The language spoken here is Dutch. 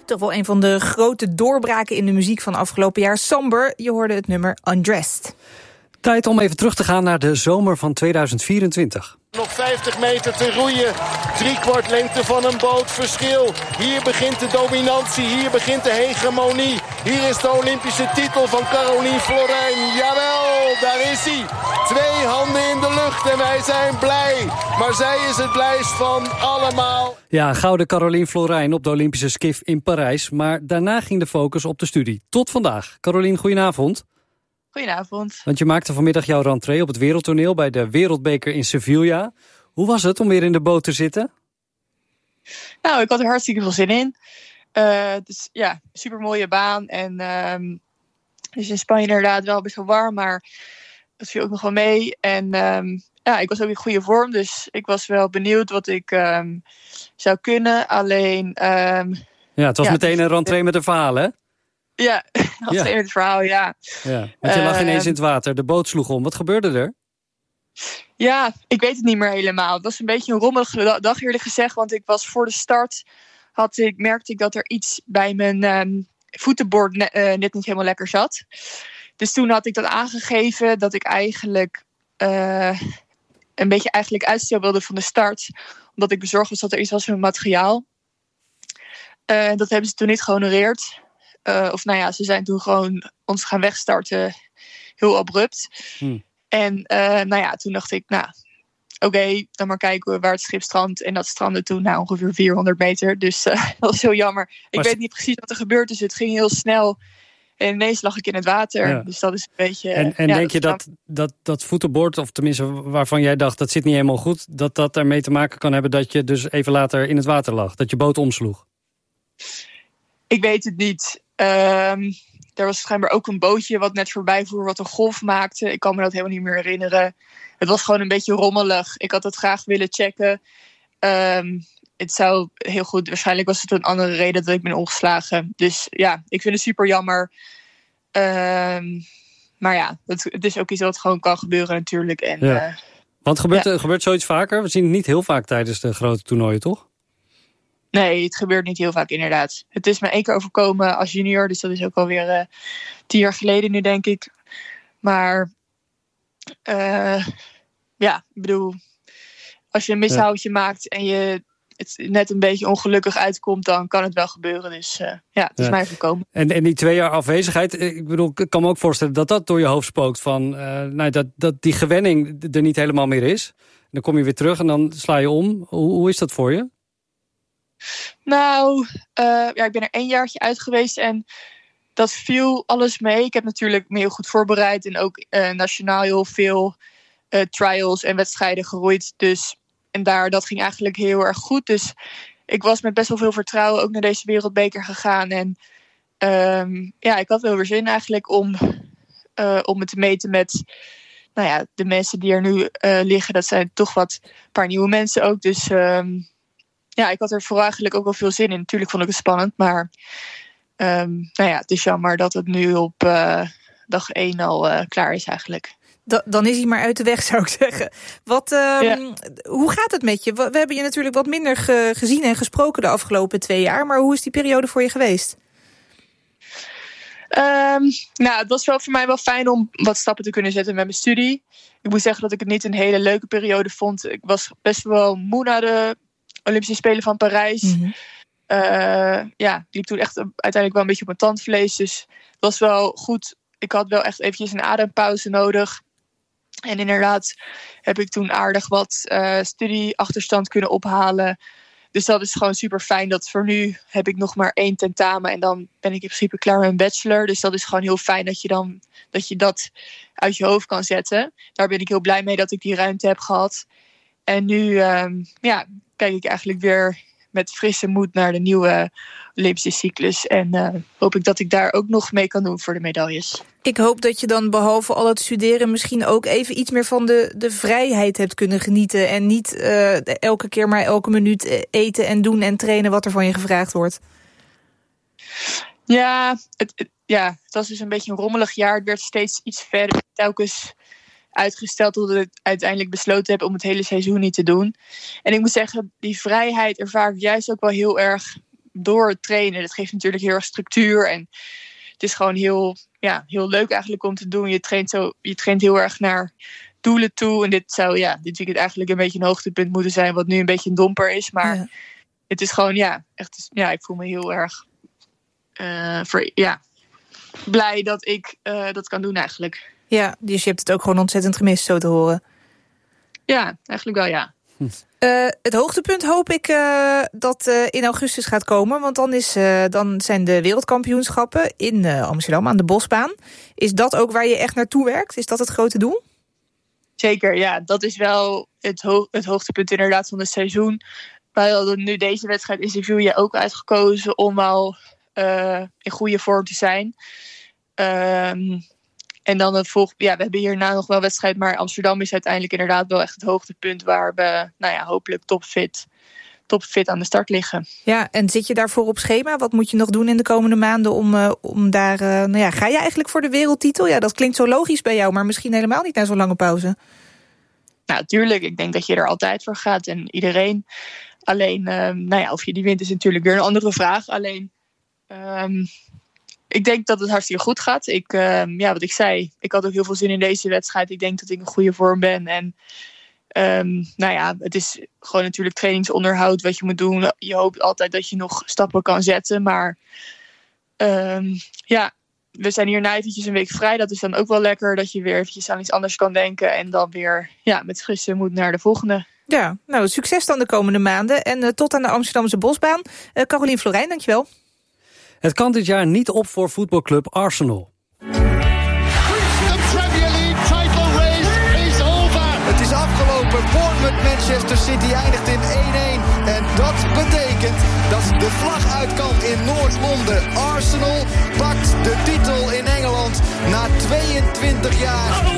Toch wel een van de grote doorbraken in de muziek van afgelopen jaar. Somber, je hoorde het nummer Undressed. Tijd om even terug te gaan naar de zomer van 2024. Nog 50 meter te roeien. 3/4 lengte van een boot verschil. Hier begint de dominantie. Hier begint de hegemonie. Hier is de Olympische titel van Caroline Florijn. Jawel, daar is hij. 2 handen in de lucht en wij zijn blij. Maar zij is het blijst van allemaal. Ja, gouden Caroline Florijn op de Olympische skif in Parijs. Maar daarna ging de focus op de studie. Tot vandaag. Caroline, goedenavond. Goedenavond. Want je maakte vanmiddag jouw rentree op het wereldtoneel bij de Wereldbeker in Sevilla. Hoe was het om weer in de boot te zitten? Nou, ik had er hartstikke veel zin in. Dus ja, super mooie baan. En dus in Spanje inderdaad wel best wel warm, maar dat viel ook nog wel mee. En ja, ik was ook in goede vorm, dus ik was wel benieuwd wat ik zou kunnen. Alleen... ja, het was meteen een rentree met een verhaal, hè? Ja, dat was het verhaal, ja. Want je lag ineens in het water, de boot sloeg om. Wat gebeurde er? Ja, ik weet het niet meer helemaal. Het was een beetje een rommelige dag eerlijk gezegd. Want ik was voor de start, merkte ik dat er iets bij mijn voetenbord net niet helemaal lekker zat. Dus toen had ik dat aangegeven dat ik eigenlijk een beetje uitstel wilde van de start. Omdat ik bezorgd was dat er iets was met mijn materiaal. Dat hebben ze toen niet gehonoreerd. Of nou ja, ze zijn toen gewoon ons gaan wegstarten. Heel abrupt. En nou ja, toen dacht ik, oké, dan maar kijken waar het schip strandt. En dat strandde toen ongeveer 400 meter. Dus dat was heel jammer. Ik weet niet precies wat er gebeurd is. Het ging heel snel. En ineens lag ik in het water. Ja. Dus dat is een beetje... En denk je dat voetenbord, of tenminste waarvan jij dacht dat zit niet helemaal goed, dat ermee te maken kan hebben dat je dus even later in het water lag? Dat je boot omsloeg? Ik weet het niet. Er was schijnbaar ook een bootje wat net voorbij voer, wat een golf maakte. Ik kan me dat helemaal niet meer herinneren. Het was gewoon een beetje rommelig. Ik had het graag willen checken. Het zou heel goed... Waarschijnlijk was het een andere reden dat ik ben omgeslagen. Dus ja, ik vind het super jammer. Maar ja, het is ook iets wat gewoon kan gebeuren natuurlijk. En, ja. Want gebeurt zoiets vaker? We zien het niet heel vaak tijdens de grote toernooien, toch? Nee, het gebeurt niet heel vaak inderdaad. Het is me 1 keer overkomen als junior. Dus dat is ook alweer 10 jaar geleden nu, denk ik. Maar ja, ik bedoel... Als je een mishoudje maakt en je het net een beetje ongelukkig uitkomt, dan kan het wel gebeuren. Dus ja, het is mij voorkomen. En die 2 jaar afwezigheid, ik bedoel, ik kan me ook voorstellen dat dat door je hoofd spookt. Van, dat die gewenning er niet helemaal meer is. Dan kom je weer terug en dan sla je om. Hoe is dat voor je? Nou, ja, ik ben er 1 jaartje uit geweest en dat viel alles mee. Ik heb natuurlijk me heel goed voorbereid en ook nationaal heel veel trials en wedstrijden geroeid. Dus, en dat ging eigenlijk heel erg goed. Dus ik was met best wel veel vertrouwen ook naar deze wereldbeker gegaan. En ja, ik had wel weer zin eigenlijk om me te meten met de mensen die er nu liggen. Dat zijn toch een paar nieuwe mensen ook. Dus ja, ik had er vooral eigenlijk ook wel veel zin in. Natuurlijk vond ik het spannend, maar het is jammer dat het nu op dag 1 al klaar is eigenlijk. Dan is hij maar uit de weg, zou ik zeggen. Hoe gaat het met je? We hebben je natuurlijk wat minder gezien en gesproken de afgelopen 2 jaar. Maar hoe is die periode voor je geweest? Het was wel voor mij wel fijn om wat stappen te kunnen zetten met mijn studie. Ik moet zeggen dat ik het niet een hele leuke periode vond. Ik was best wel moe na de Olympische Spelen van Parijs. Mm-hmm. Ik liep toen echt uiteindelijk wel een beetje op mijn tandvlees. Dus het was wel goed. Ik had wel echt eventjes een adempauze nodig. En inderdaad heb ik toen aardig wat studieachterstand kunnen ophalen. Dus dat is gewoon super fijn. Dat voor nu heb ik nog maar 1 tentamen. En dan ben ik in principe klaar met mijn bachelor. Dus dat is gewoon heel fijn dat je dat uit je hoofd kan zetten. Daar ben ik heel blij mee dat ik die ruimte heb gehad. En nu kijk ik eigenlijk weer met frisse moed naar de nieuwe Olympische cyclus. En hoop ik dat ik daar ook nog mee kan doen voor de medailles. Ik hoop dat je dan behalve al het studeren misschien ook even iets meer van de vrijheid hebt kunnen genieten. En niet elke keer maar elke minuut eten en doen en trainen wat er van je gevraagd wordt. Ja, het was dus een beetje een rommelig jaar. Het werd steeds iets verder. Telkens uitgesteld tot ik uiteindelijk besloten heb om het hele seizoen niet te doen. En ik moet zeggen, die vrijheid ervaar ik juist ook wel heel erg door het trainen. Dat geeft natuurlijk heel erg structuur. En het is gewoon heel leuk eigenlijk om te doen. Je traint heel erg naar doelen toe. En dit weekend eigenlijk een beetje een hoogtepunt moeten zijn. Wat nu een beetje een domper is. Maar het is gewoon ik voel me heel erg blij dat ik dat kan doen eigenlijk. Ja, dus je hebt het ook gewoon ontzettend gemist, zo te horen. Ja, eigenlijk wel, ja. Het hoogtepunt hoop ik dat in augustus gaat komen. Want dan zijn de wereldkampioenschappen in Amsterdam aan de Bosbaan. Is dat ook waar je echt naartoe werkt? Is dat het grote doel? Zeker, ja. Dat is wel het hoogtepunt inderdaad van het seizoen. Wij hadden nu deze wedstrijd in Sevilla ook uitgekozen om al in goede vorm te zijn. En dan we hebben hierna nog wel wedstrijd, maar Amsterdam is uiteindelijk inderdaad wel echt het hoogtepunt waar we hopelijk topfit aan de start liggen. Ja, en zit je daarvoor op schema? Wat moet je nog doen in de komende maanden om daar... ga je eigenlijk voor de wereldtitel? Ja, dat klinkt zo logisch bij jou, maar misschien helemaal niet na zo'n lange pauze. Nou, tuurlijk. Ik denk dat je er altijd voor gaat en iedereen. Alleen, of je die wint is natuurlijk weer een andere vraag. Alleen... ik denk dat het hartstikke goed gaat. Wat ik zei, ik had ook heel veel zin in deze wedstrijd. Ik denk dat ik in goede vorm ben. En het is gewoon natuurlijk trainingsonderhoud wat je moet doen. Je hoopt altijd dat je nog stappen kan zetten. Maar we zijn hierna eventjes een week vrij. Dat is dan ook wel lekker dat je weer eventjes aan iets anders kan denken. En dan weer met gissen moet naar de volgende. Ja, nou succes dan de komende maanden. En tot aan de Amsterdamse Bosbaan. Carolien Florijn, dankjewel. Het kan dit jaar niet op voor voetbalclub Arsenal. The Premier League title race is over. Het is afgelopen. Bournemouth Manchester City eindigt in 1-1. En dat betekent dat de vlag uit kan in Noord-Londen. Arsenal pakt de titel in Engeland na 22 jaar.